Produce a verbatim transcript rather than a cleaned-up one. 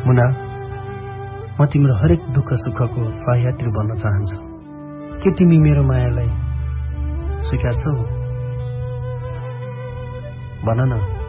मुना, म तिम्रो हरेक दुःख सुखको सहयात्री बन्न चाहन्छु। के तिमी मेरो मायालाई स्वीकार्छौ? भन न।